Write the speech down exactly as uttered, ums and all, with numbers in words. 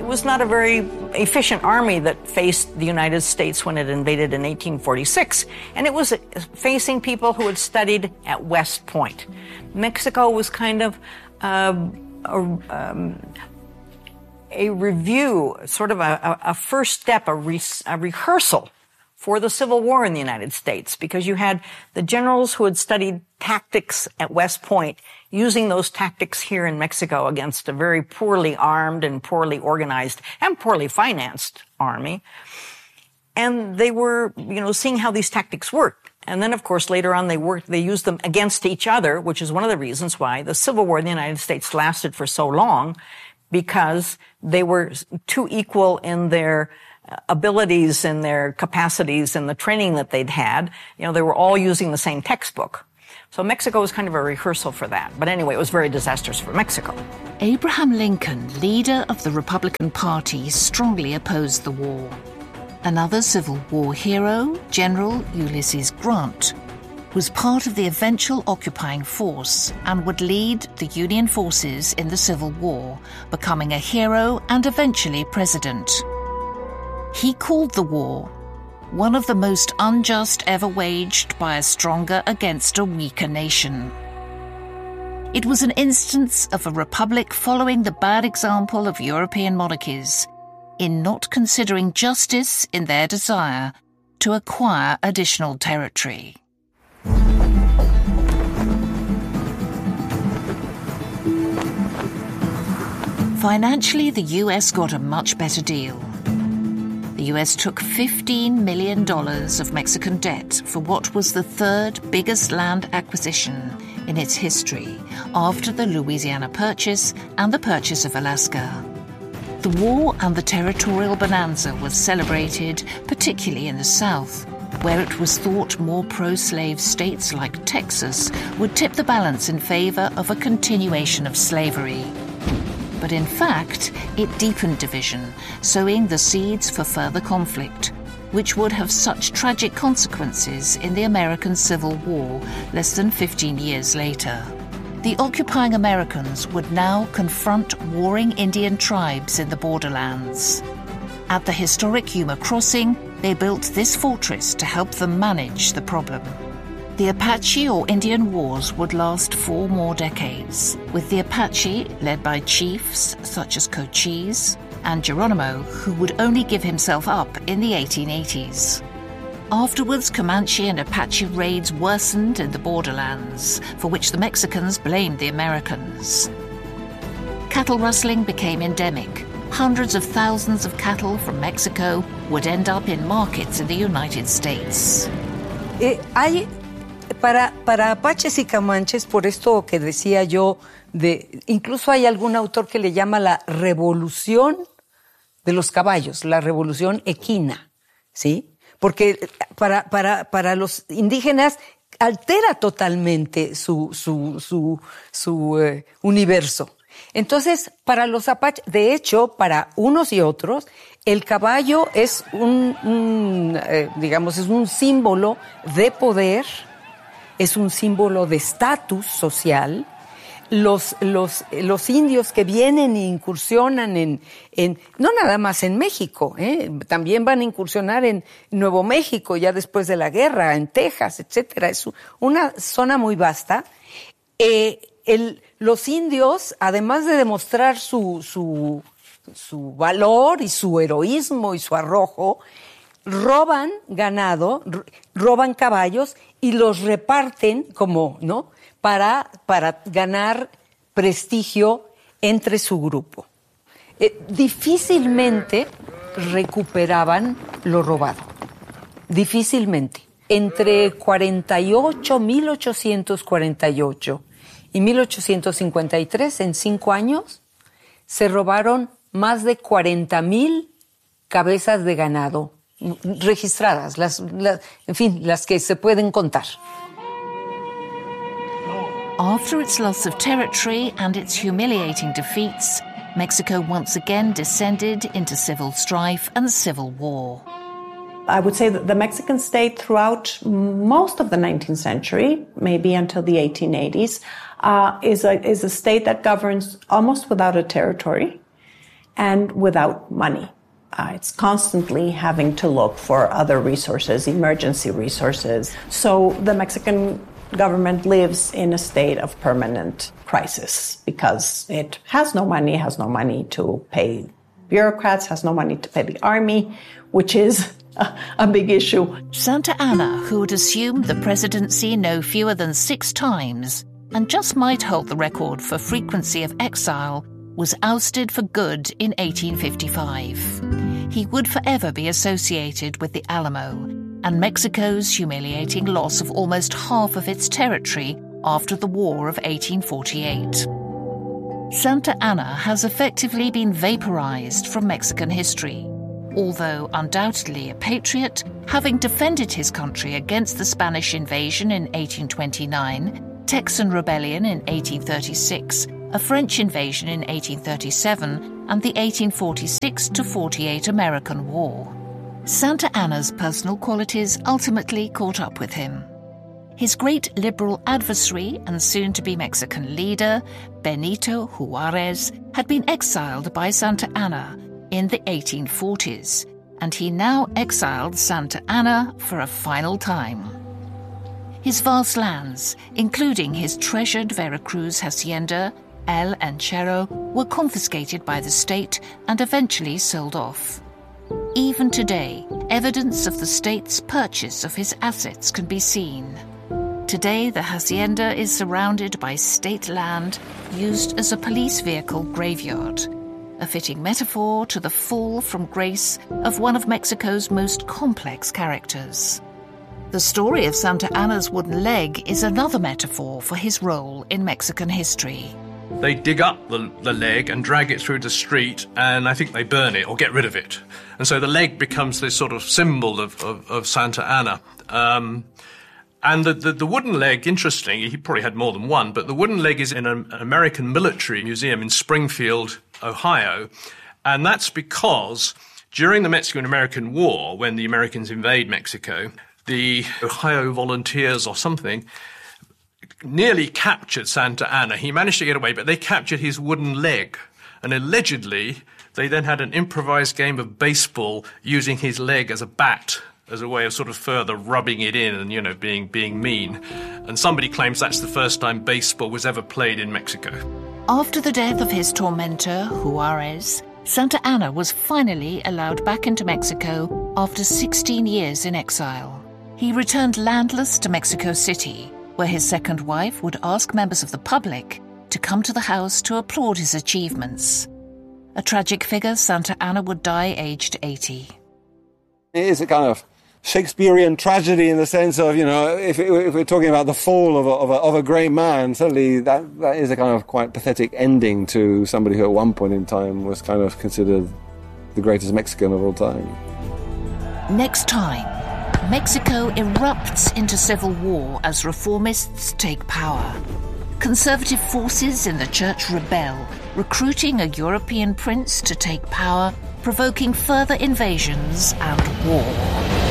It was not a very efficient army that faced the United States when it invaded in eighteen forty-six, and it was facing people who had studied at West Point. Mexico was kind of uh, a, um, a review, sort of a, a first step, a, re a rehearsal for the Civil War in the United States, because you had the generals who had studied tactics at West Point using those tactics here in Mexico against a very poorly armed and poorly organized and poorly financed army. And they were, you know, seeing how these tactics worked. And then, of course, later on they worked, they used them against each other, which is one of the reasons why the Civil War in the United States lasted for so long, because they were too equal in their abilities and their capacities and the training that they'd had. You know, they were all using the same textbook. So Mexico was kind of a rehearsal for that. But anyway, it was very disastrous for Mexico. Abraham Lincoln, leader of the Republican Party, strongly opposed the war. Another Civil War hero, General Ulysses Grant, was part of the eventual occupying force and would lead the Union forces in the Civil War, becoming a hero and eventually president. He called the war one of the most unjust ever waged by a stronger against a weaker nation. It was an instance of a republic following the bad example of European monarchies in not considering justice in their desire to acquire additional territory. Financially, the U S got a much better deal. The U S took fifteen million dollars of Mexican debt for what was the third biggest land acquisition in its history, after the Louisiana Purchase and the purchase of Alaska. The war and the territorial bonanza was celebrated, particularly in the South, where it was thought more pro-slave states like Texas would tip the balance in favor of a continuation of slavery. But in fact, it deepened division, sowing the seeds for further conflict, which would have such tragic consequences in the American Civil War less than fifteen years later. The occupying Americans would now confront warring Indian tribes in the borderlands. At the historic Yuma Crossing, they built this fortress to help them manage the problem. The Apache or Indian Wars would last four more decades, with the Apache led by chiefs such as Cochise and Geronimo, who would only give himself up in the eighteen eighties. Afterwards, Comanche and Apache raids worsened in the borderlands, for which the Mexicans blamed the Americans. Cattle rustling became endemic. Hundreds of thousands of cattle from Mexico would end up in markets in the United States. Eh, hay... Para, para apaches y comanches, por esto que decía yo, de, incluso hay algún autor que le llama la revolución de los caballos, la revolución equina, ¿sí? Porque para, para, para los indígenas altera totalmente su, su, su, su eh, universo. Entonces, para los apaches, de hecho, para unos y otros, el caballo es un, un eh, digamos, es un símbolo de poder. Es un símbolo de estatus social. Los, los, los indios que vienen e incursionan en, en, no nada más en México, ¿eh? También van a incursionar en Nuevo México ya después de la guerra, en Texas, etcétera. Es una zona muy vasta. Eh, el, los indios, además de demostrar su, su, su valor y su heroísmo y su arrojo, roban ganado, roban caballos y los reparten como, ¿no? Para, para ganar prestigio entre su grupo. Eh, difícilmente recuperaban lo robado. Difícilmente. Entre cuarenta y ocho, mil ochocientos cuarenta y ocho y mil ochocientos cincuenta y tres, en cinco años, se robaron más de cuarenta mil cabezas de ganado registradas, las, las, en fin, las que se pueden contar. After its loss of territory and its humiliating defeats, Mexico once again descended into civil strife and civil war. I would say that the Mexican state throughout most of the nineteenth century, maybe until the eighteen eighties, uh, is a, is a state that governs almost without a territory. and without money. Uh, it's constantly having to look for other resources, emergency resources. So the Mexican government lives in a state of permanent crisis because it has no money, has no money to pay bureaucrats, has no money to pay the army, which is a, a big issue. Santa Anna, who had assumed the presidency no fewer than six times and just might hold the record for frequency of exile, was ousted for good in eighteen fifty-five. He would forever be associated with the Alamo and Mexico's humiliating loss of almost half of its territory after the War of eighteen forty-eight. Santa Anna has effectively been vaporized from Mexican history, although undoubtedly a patriot, having defended his country against the Spanish invasion in eighteen twenty-nine, Texan Rebellion in eighteen thirty-six, a French invasion in eighteen thirty-seven, and the eighteen forty-six to forty-eight American War. Santa Anna's personal qualities ultimately caught up with him. His great liberal adversary and soon-to-be Mexican leader, Benito Juarez, had been exiled by Santa Anna in the eighteen forties, and he now exiled Santa Anna for a final time. His vast lands, including his treasured Veracruz hacienda, El Anchero, were confiscated by the state and eventually sold off. Even today, evidence of the state's purchase of his assets can be seen. Today, the hacienda is surrounded by state land used as a police vehicle graveyard, a fitting metaphor to the fall from grace of one of Mexico's most complex characters. The story of Santa Anna's wooden leg is another metaphor for his role in Mexican history. They dig up the, the leg and drag it through the street, and I think they burn it or get rid of it. And so the leg becomes this sort of symbol of, of, of Santa Anna. Um, and the, the, the wooden leg, interestingly, he probably had more than one, but the wooden leg is in an, an American military museum in Springfield, Ohio. And that's because during the Mexican-American War, when the Americans invade Mexico, the Ohio Volunteers or something nearly captured Santa Anna. He managed to get away, but they captured his wooden leg. And allegedly, they then had an improvised game of baseball using his leg as a bat, as a way of sort of further rubbing it in and, you know, being being mean. And somebody claims that's the first time baseball was ever played in Mexico. After the death of his tormentor, Juarez, Santa Anna was finally allowed back into Mexico after sixteen years in exile. He returned landless to Mexico City, where his second wife would ask members of the public to come to the house to applaud his achievements. A tragic figure, Santa Anna would die aged eighty. It is a kind of Shakespearean tragedy in the sense of, you know, if, if we're talking about the fall of a, of a, of a great man, certainly that, that is a kind of quite pathetic ending to somebody who at one point in time was kind of considered the greatest Mexican of all time. Next time, Mexico erupts into civil war as reformists take power. Conservative forces in the church rebel, recruiting a European prince to take power, provoking further invasions and war.